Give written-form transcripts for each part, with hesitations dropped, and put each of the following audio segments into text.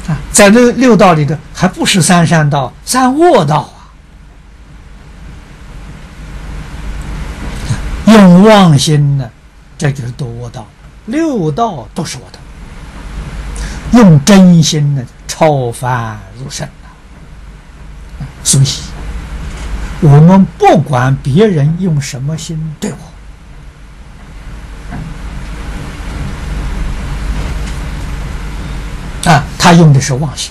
在六道里头，还不是三善道、三恶道啊！用妄心呢，这就是堕恶道。六道都是恶道。用真心呢，超凡入圣啊！所以，我们不管别人用什么心对我。他用的是妄心，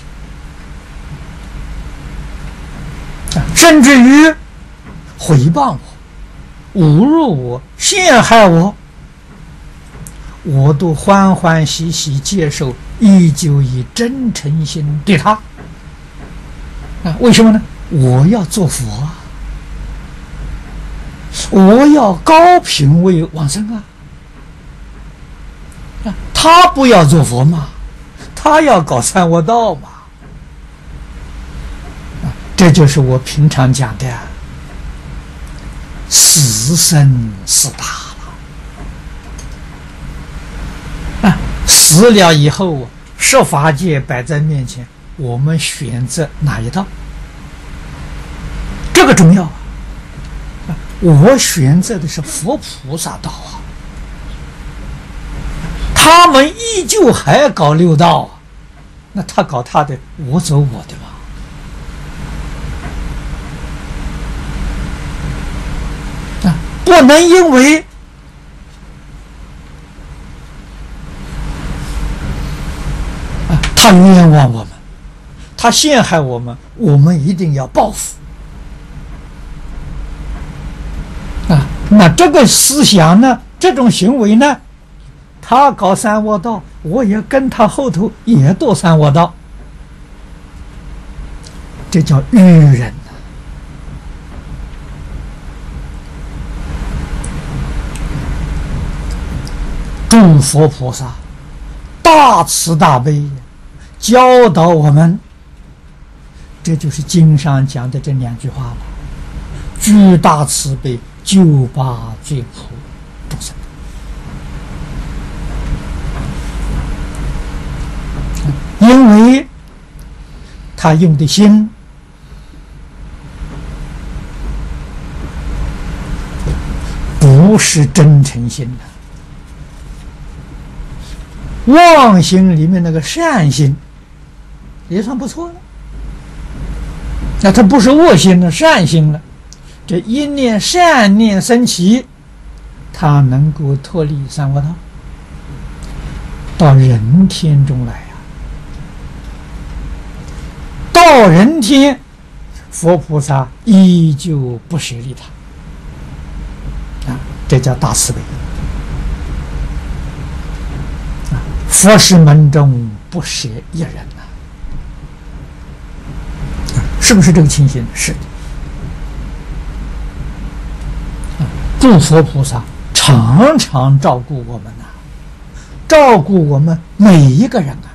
甚至于诽谤我、侮辱我、陷害我，我都欢欢喜喜接受，依旧以真诚心对他。为什么呢？我要做佛啊，我要高品位往生啊！他不要做佛嘛？他要搞三恶道嘛？这就是我平常讲的死生四大了。死了以后，十法界摆在面前，我们选择哪一道？这个重要啊！我选择的是佛菩萨道啊，他们依旧还搞六道啊。那他搞他的，我走我的嘛。不能因为他冤枉我们，他陷害我们，我们一定要报复那这个思想呢，这种行为呢，他搞三恶道，我也跟他后头也堕三恶道，这叫愚人诸佛菩萨大慈大悲，教导我们，这就是经上讲的这两句话了：具大慈悲，救拔罪苦众生。因为他用的心不是真诚心的，妄心里面那个善心也算不错了。那他不是恶心了，善心了。这一念善念升起，他能够脱离三恶道，到人天中来。到人天，佛菩萨依旧不舍利他这叫大慈悲佛事门中不舍一人是不是这个情形？是的。诸佛菩萨常常照顾我们照顾我们每一个人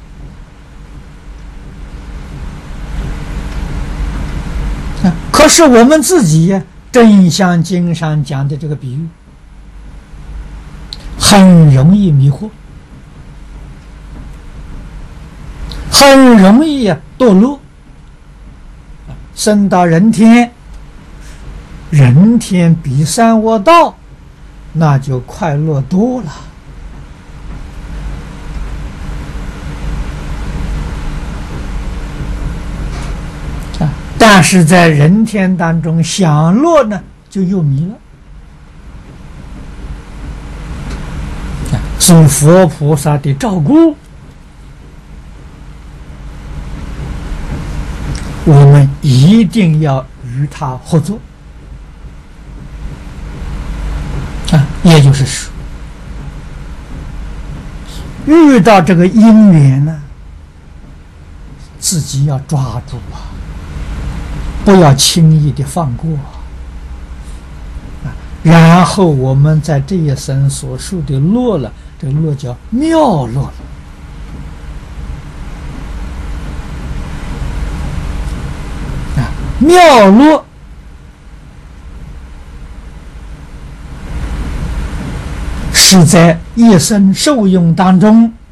可是我们自己正像经上讲的这个比喻，很容易迷惑，很容易堕落，升到人天，人天比三恶道那就快乐多了。但是在人天当中享乐呢，就又迷了。所以佛菩萨的照顾，我们一定要与他合作也就是说，遇到这个因缘呢，自己要抓住不要轻易的放过然后我们在这一生所受的乐了，这个乐叫妙乐妙乐是在一生受用当中